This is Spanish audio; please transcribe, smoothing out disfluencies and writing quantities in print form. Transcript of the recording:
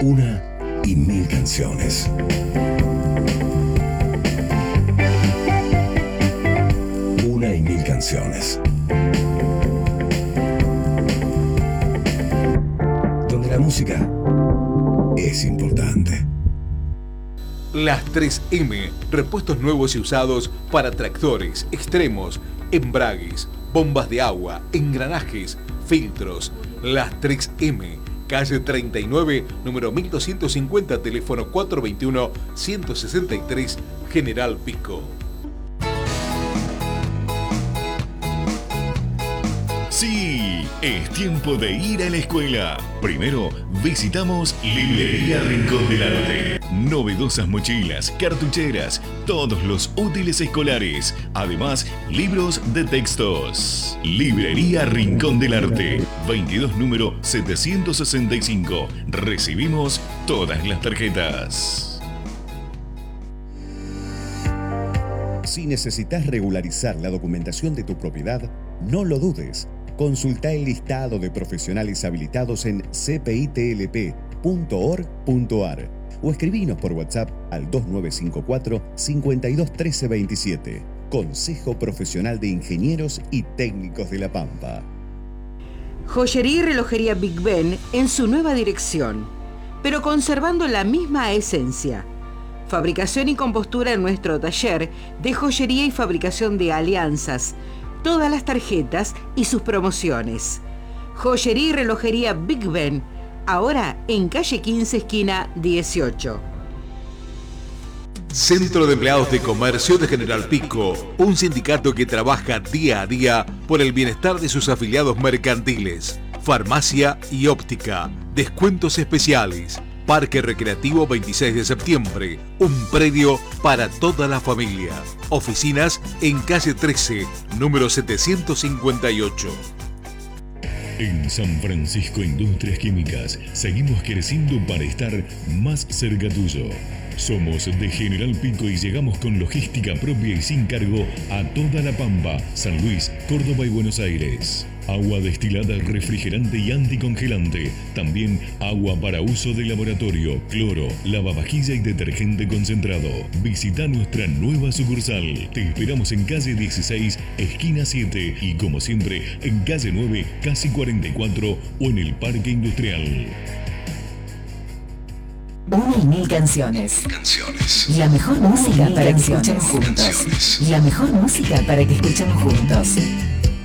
Una y mil canciones. Una y mil canciones. Donde la música es importante. Las 3M, repuestos nuevos y usados para tractores, extremos, embragues, bombas de agua, engranajes, filtros. Las 3M, calle 39, número 1250, teléfono 421-163, General Pico. Sí, es tiempo de ir a la escuela. Primero, visitamos Librería Rincón del Arte. Novedosas mochilas, cartucheras, todos los útiles escolares. Además, libros de textos. Librería Rincón del Arte. 22 número 765. Recibimos todas las tarjetas. Si necesitas regularizar la documentación de tu propiedad, no lo dudes. Consulta el listado de profesionales habilitados en cpitlp.org.ar o escribinos por WhatsApp al 2954 52 13 27. Consejo Profesional de Ingenieros y Técnicos de La Pampa. Joyería y relojería Big Ben en su nueva dirección, pero conservando la misma esencia. Fabricación y compostura en nuestro taller de joyería y fabricación de alianzas, todas las tarjetas y sus promociones. Joyería y relojería Big Ben, ahora en calle 15, esquina 18. Centro de Empleados de Comercio de General Pico, un sindicato que trabaja día a día por el bienestar de sus afiliados mercantiles. Farmacia y óptica, descuentos especiales. Parque Recreativo 26 de septiembre, un predio para toda la familia. Oficinas en calle 13, número 758. En San Francisco Industrias Químicas seguimos creciendo para estar más cerca tuyo. Somos de General Pico y llegamos con logística propia y sin cargo a toda La Pampa, San Luis, Córdoba y Buenos Aires. Agua destilada, refrigerante y anticongelante. También agua para uso de laboratorio, cloro, lavavajilla y detergente concentrado. Visita nuestra nueva sucursal. Te esperamos en calle 16, esquina 7 y como siempre en calle 9, casi 44 o en el Parque Industrial. Una y mil canciones. La mejor música para que escuchemos juntos. La mejor música para que escuchemos juntos.